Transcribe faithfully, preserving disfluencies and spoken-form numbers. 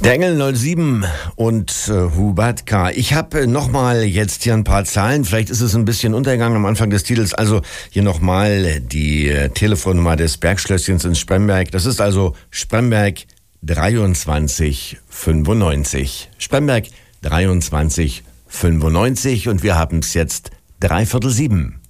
Der Engel null sieben und äh, Hubert K. Ich habe äh, nochmal jetzt hier ein paar Zahlen. Vielleicht ist es ein bisschen untergegangen am Anfang des Titels. Also hier nochmal die äh, Telefonnummer des Bergschlösschens in Spremberg. Das ist also Spremberg dreiundzwanzig fünfundneunzig. Spremberg dreiundzwanzig fünfundneunzig und wir haben es jetzt dreiviertel sieben.